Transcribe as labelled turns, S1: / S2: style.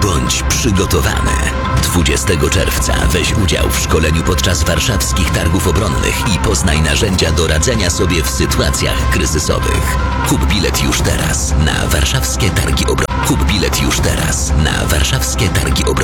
S1: Bądź przygotowany. 20 czerwca weź udział w szkoleniu podczas warszawskich targów obronnych i poznaj narzędzia do radzenia sobie w sytuacjach kryzysowych. Kup bilet już teraz na warszawskie targi obronne. Kup bilet już teraz na warszawskie targi obronne.